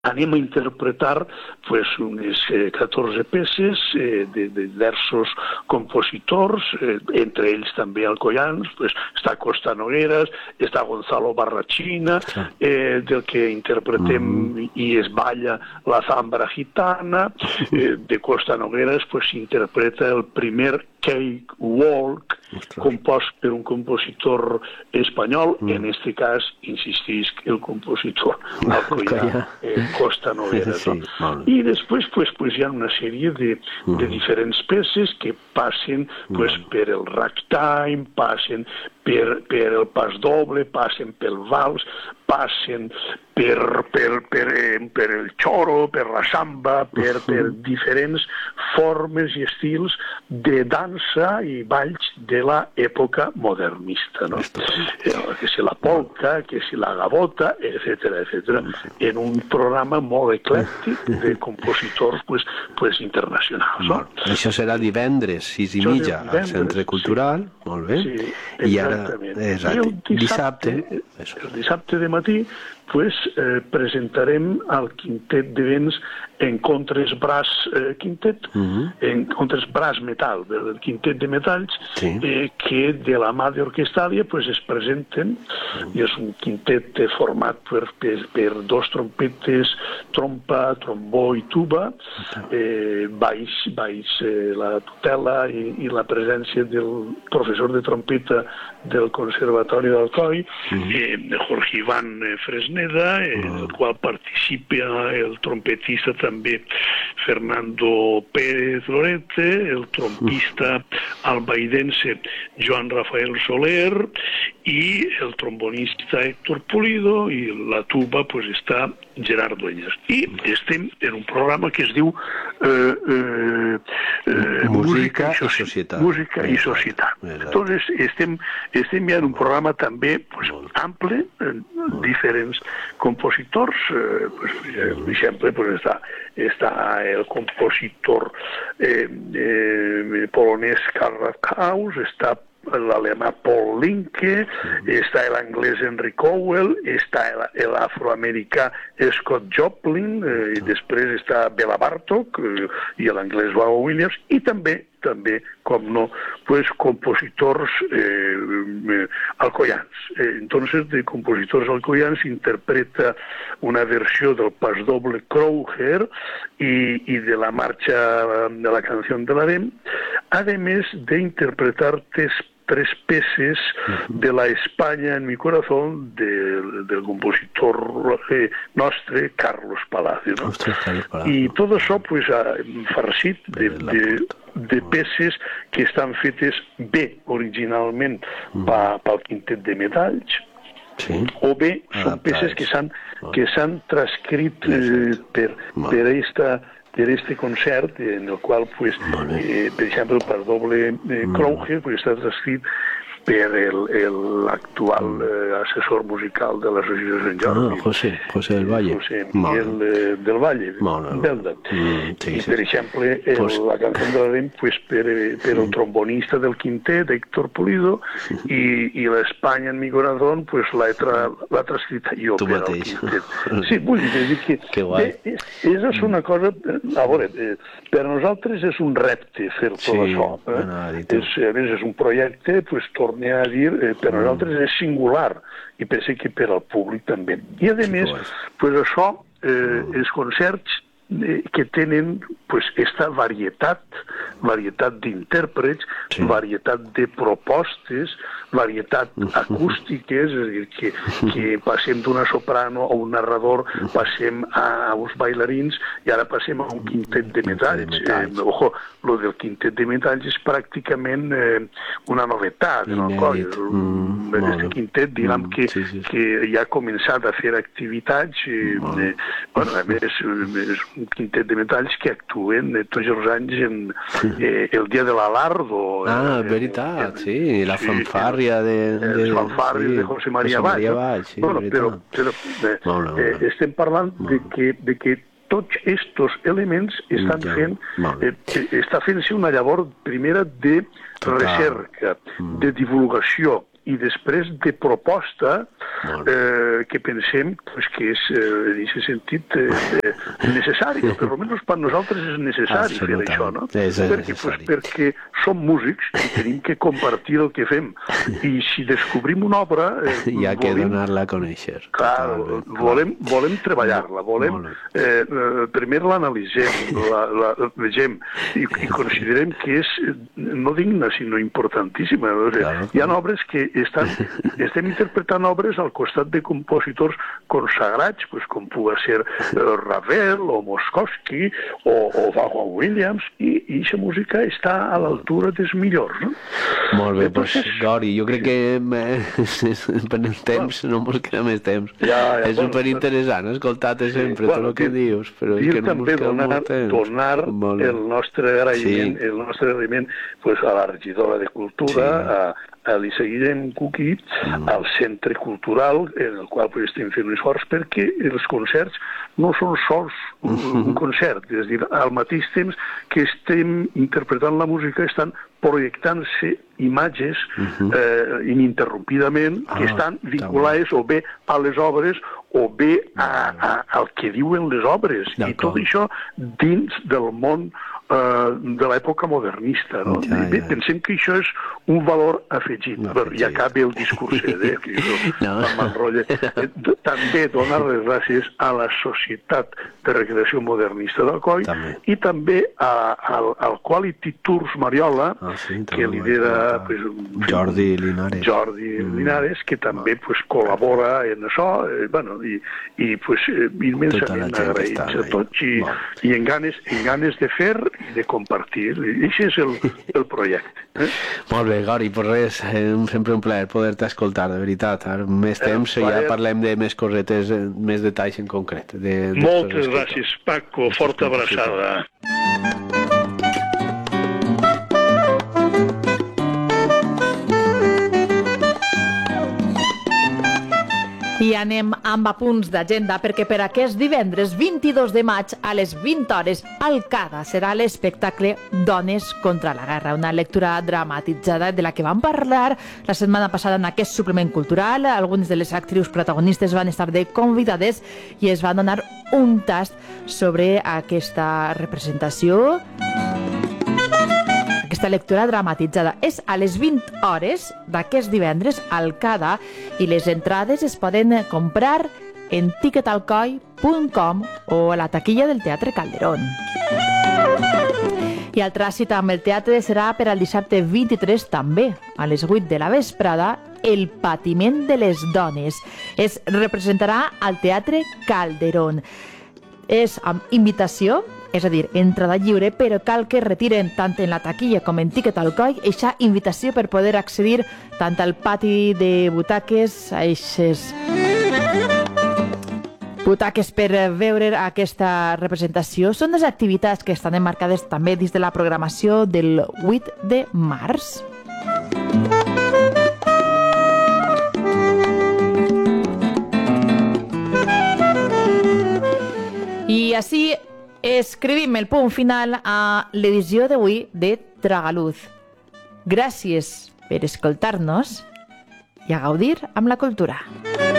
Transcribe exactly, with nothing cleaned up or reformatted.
anem a interpretar pues, unes eh, catorze peces eh, de, de diversos compositors, eh, entre ells també alcoians, pues, està Costa Nogueras, està Gonzalo Barrachina, eh, del que interpretem mm. i es balla la zambra gitana, eh, de Costa Nogueras pues, s'interpreta el primer Cake Walk, compost per un compositor espanyol, mm. en este cas, insistís, el compositor alcoià, eh, Costa Nogueras. Sí, no? I després pues, pues, hi ha una sèrie de, mm. de diferents peces que passen pues, mm. per el ragtime, passen per, per el pas doble, passen pel vals, passen per, per, per, per el xoro, per la samba, per, per diferents formes i estils de dansa i balls de l'època modernista, no? Que si la polca, que si la gavota, etcètera, etcètera, en un programa molt eclèctic de compositors pues, pues internacionals. No? Això serà divendres, sis i mitja, al Centre Cultural, sí. Molt bé. Sí, i ara, exacte. I el dissabte, dissabte, el dissabte de matí, pues, eh, presentarem al quintet de vents Encontres Braç eh, Quintet, uh-huh. Encontres Braç Metal, el quintet de metalls, sí. eh, que de la mà d'Orquestàlia pues, es presenten, uh-huh. i és un quintet format per, per, per dos trompetes, trompa, trombó i tuba, eh, baix, baix eh, la tutela i, i la presència del professor de trompeta del Conservatori d'Alcoi, uh-huh. eh, Jorge Iván Fresneda, en uh-huh. el qual participa el trompetista també Fernando Pérez Lorete, el trompista albaidense Joan Rafael Soler i el trombonista Héctor Pulido, i la tuba pues, està Gerard Dueñas. I estem en un programa que es diu eh, eh, eh, Música, Música i Societat. Música i Societat. Entonces, estem, estem ja en un programa també pues, ample, eh, diferents compositors, eh, pues, per exemple, pues, està, està el compositor eh, eh, polonès Karl Radkaus, està l'alemà Paul Linke, està l'anglès Henry Cowell, està l'afroamericà Scott Joplin, eh, i després està Bela Bartok eh, i l'anglès Vaughan Williams, i també, també, com no, pues, compositors eh, eh, alcoians. Eh, entonces, de compositors alcoians interpreta una versió del pas doble Crowher i, i de la marxa de la canció de l'Arem, a més d'interpretar tres tres peces de la España en mi corazón del, del compositor eh, nostre Carlos Palacio, ¿no? Ostras, Carlos Palacio. I tot això pues, farcit de, de, de peces que estan fetes bé originalment mm. pel quintet de metalls, sí. O bé són peces que s'han que s'han transcrit eh, per, per esta per este concert, en el qual, pues, eh, per exemple, el pas doble eh, Crowher pues, està transcrit per l'actual eh, assessor musical de l'associació de Sant Jordi. Ah, José, José del Valle. José Miguel eh, del Valle, Belda. Mm, sí, I, per sí. exemple, el, pues... la cançó de l'Arem, pues, per, per el trombonista del quintet, Héctor Pulido, i, i l'Espanya en mi corazón, pues, l'ha tra, transcrita jo tu per mateix. al quintet. Sí, vull dir que... Que guai. Eh, és, és una cosa... A veure, eh, per nosaltres és un repte fer tot sí, això. Eh? No, és, a més, és un projecte, pues, torne a dir, eh, per mm. nosaltres és singular, i penso que per al públic també. I a sí, més, pues, això, eh, mm. els concerts eh, que tenen pues, esta varietat, varietat d'intèrprets, sí. varietat de propostes, varietat acústiques, és a dir, que, que passem d'una soprano a un narrador, passem a uns bailarins i ara passem a un quintet de metalls. Eh, ojo, lo del quintet de metalls és pràcticament eh, una novetat. No? Mm, este quintet, diguem mm, que, sí, sí. que ja ha començat a fer activitats. Eh, eh, bueno, a més, és un quintet de metalls que actuen eh, tots els anys en eh, el dia de l'Alardo. Ah, eh, veritat, eh, sí, la fanfàrria. De, de, els fanfarris sí, de José María Valls. Valls sí, bueno, però però eh, no, no, no. Eh, estem parlant no. de, que, de que tots estos elements estan ja, fent, eh, està fent-se una llavor primera de recerca, mm. de divulgació i després de proposta eh, que pensem pues, que és, eh, en aquest sentit, eh, necessari, o per almenys per nosaltres és necessari fer això, no? És perquè, pues, perquè som músics i tenim que compartir el que fem. I si descobrim una obra... Eh, hi ha que donar-la a conèixer. Clar, volem, volem treballar-la, volem... Eh, eh, primer l'analitzem, la, la vegem i, i considerem que és no digna, sinó importantíssima. O sigui, claro, hi ha obres que estan, estem interpretant obres al costat de compositors consagrats, pues, com pugui ser eh, Ravel o Moskowski o, o Vaughan Williams, i aquesta música està a l'altura dels millors, no? Molt bé, doncs, pues, Gori, jo crec que per el temps no ens queda més temps. Ja, ja, és bueno, superinteressant escoltar-te sempre, sí, tot bueno, el que dius, però és que no ens queda donar, molt temps. Donar el nostre agraïment, sí. el nostre agraïment pues, a la regidora de Cultura, sí. a, a l'Isa Guillem Cuquí, mm. al Centre Cultural, en el qual pues, estem fent un esforç, perquè els concerts no són sols un, un concert, és a dir, al mateix temps que estem interpretant la música, estan projectant-se imatges uh-huh. eh, ininterrompidament ah, que estan vinculades o bé a les obres o bé a, a, al que diuen les obres. I tot això dins del món eh, de l'època modernista. No? Ja, ja. Pensem que això és un valor afegit. No, afegit. I acaba el discurs, eh, que no. m'enrotlla. També donar les gràcies a la Societat de Recreació Modernista d'Alcoi també. I també a, a, al Quality Tours Mariola, ah, sí, que lidera pues, Jordi Linares, Jordi mm. Linares que també pues, col·labora en això, eh, bueno, i, i pues, immensament agraïts a tots i, i en, ganes, en ganes de fer i de compartir. I això és el, el projecte. Eh? Molt bé, Gori, pues res, eh, sempre un plaer poder-te escoltar, de veritat. Ara, més temps i ja parlem de més cosetes, més detalls en concret. De, de Moltes gràcies, Paco. Forta abraçada. I anem amb apunts d'agenda perquè per aquest divendres vint-i-dos de maig a les vint hores al CADA serà l'espectacle Dones contra la Guerra, una lectura dramatitzada de la que vam parlar la setmana passada en aquest suplement cultural. Algunes de les actrius protagonistes van estar de convidades i es van donar un tast sobre aquesta representació. Aquesta lectura dramatitzada és a les vint hores d'aquest divendres al CADA i les entrades es poden comprar en ticketalcoi punt com o a la taquilla del Teatre Calderón. I altra cita amb el teatre serà per al dissabte vint-i-tres també, a les vuit de la vesprada, El patiment de les dones. Es representarà al Teatre Calderón. És amb invitació, és a dir, entrada lliure, però cal que retiren tant en la taquilla com en Ticketalcoi eixa invitació per poder accedir tant al pati de butaques, a eixes butaques per veure aquesta representació. Són les activitats que estan emmarcades també dins de la programació del vuit de març. I així escrivim el punt final a l'edició d'avui de Tragaluz. Gràcies per escoltar-nos i a gaudir amb la cultura.